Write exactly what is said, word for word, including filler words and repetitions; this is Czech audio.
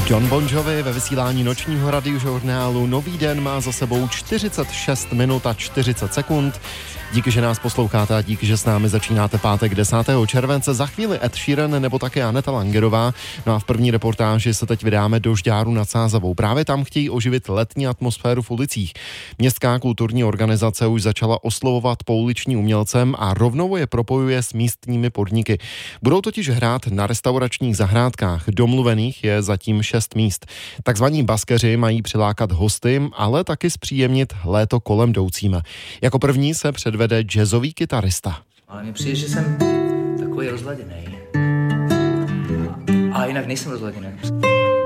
Jon Bon Jovi ve vysílání nočního radiožurnálu Nový den má za sebou čtyřicet šest minut a čtyřicet sekund. Díky, že nás posloucháte a díky, že s námi začínáte pátek desátého července. Za chvíli Ed Sheeran nebo také Aneta Langerová. No a v první reportáži se teď vydáme do Žďáru nad Sázavou. Právě tam chtějí oživit letní atmosféru v ulicích. Městská kulturní organizace už začala oslovovat pouliční umělcem a rovnou je propojuje s místními podniky. Budou totiž hrát na restauračních zahrádkách. Domluvených je zatím šest míst. Takzvaní baskeři mají přilákat hosty, ale taky zpříjemnit léto kolem jdoucím. Jako první se předvede jazzový kytarista. Ale mně přijde, že jsem takový rozladěnej. A jinak nejsem rozladěnej.